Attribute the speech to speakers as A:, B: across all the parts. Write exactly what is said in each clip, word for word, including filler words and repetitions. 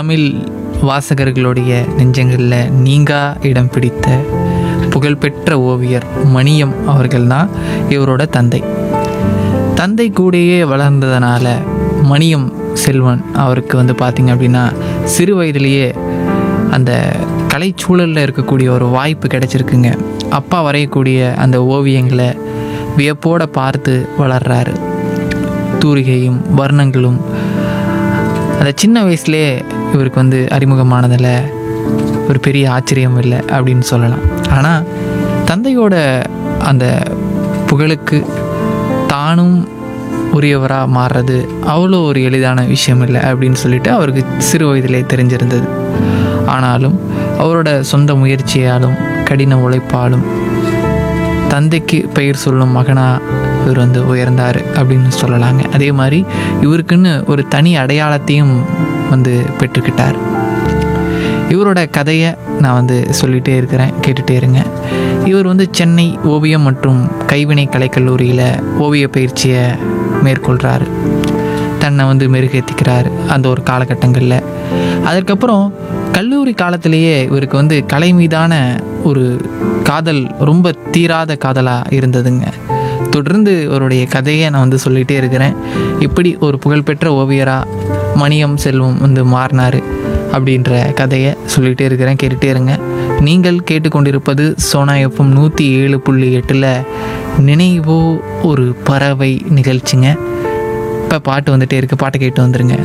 A: தமிழ் வாசகர்களுடைய நெஞ்சங்களில் நீங்கா இடம் பிடித்த புகழ்பெற்ற ஓவியர் மணியம் அவர்கள் தான் இவரோட தந்தை. தந்தை கூடயே வளர்ந்ததுனால மணியம் செல்வன் அவருக்கு வந்து பார்த்திங்க அப்படின்னா சிறு வயதிலேயே அந்த கலைச்சூழலில் இருக்கக்கூடிய ஒரு வாய்ப்பு கிடைச்சிருக்குங்க. அப்பா வரையக்கூடிய அந்த ஓவியங்களை வியப்போடு பார்த்து வளர்கிறாரு. தூரிகையும் வர்ணங்களும் அந்த சின்ன வயசுலேயே இவருக்கு வந்து அறிமுகமானதில் ஒரு பெரிய ஆச்சரியம் இல்லை அப்படின்னு சொல்லலாம். ஆனால் தந்தையோட அந்த புகழுக்கு தானும் உரியவராக மாறுறது அவ்வளோ ஒரு எளிதான விஷயம் இல்லை அப்படின்னு சொல்லிட்டு அவருக்கு சிறு வயதிலே தெரிஞ்சிருந்தது. ஆனாலும் அவரோட சொந்த முயற்சியாலும் கடின உழைப்பாலும் தந்தைக்கு பெயர் சொல்லும் மகனாக இவர் வந்து உயர்ந்தார் அப்படின்னு சொல்லலாங்க. அதே மாதிரி இவருக்குன்னு ஒரு தனி அடையாளத்தையும் வந்து பெற்றுக்கிட்டார். இவரோட கதையை நான் வந்து சொல்லிகிட்டே இருக்கிறேன், கேட்டுகிட்டே இருங்க. இவர் வந்து சென்னை ஓவியம் மற்றும் கைவினை கலைக்கல்லூரியில் ஓவிய பயிற்சியை மேற்கொள்கிறாரு. தன்னை வந்து மெருகேற்றிக்கிறார் அந்த ஒரு காலகட்டங்களில். அதுக்கப்புறம் கல்லூரி காலத்திலேயே இவருக்கு வந்து கலை மீதான ஒரு காதல் ரொம்ப தீராத காதலாக இருந்ததுங்க. தொடர்ந்து அவருடைய கதையை நான் வந்து சொல்லிகிட்டே இருக்கிறேன். இப்படி ஒரு புகழ்பெற்ற ஓவியராக மணியம் செல்வம் வந்து மாறினார் அப்படின்ற கதையை சொல்லிகிட்டே இருக்கிறேன், கேட்டுகிட்டே இருங்க. நீங்கள் கேட்டுக்கொண்டிருப்பது சோனா எஃப்எம் நூற்றி ஏழு புள்ளி எட்டில் நினைவோ ஒரு பறவை நிகழ்ச்சிங்க. இப்போ பாட்டு வந்துகிட்டே இருக்குது, பாட்டை கேட்டு வந்துடுங்க.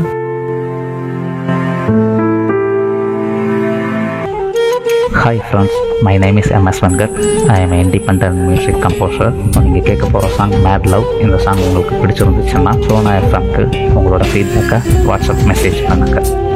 B: Hi friends, my name is M S Venkat. I am an independent music composer. நீங்கள் கேட்க போகிற சாங் மேட் லவ். இந்த சாங் உங்களுக்கு பிடிச்சிருந்துச்சுன்னா சோனா எஃப்எம்க்கு உங்களோட ஃபீட்பேக்கை வாட்ஸ்அப் மெசேஜ் பண்ணுங்கள்.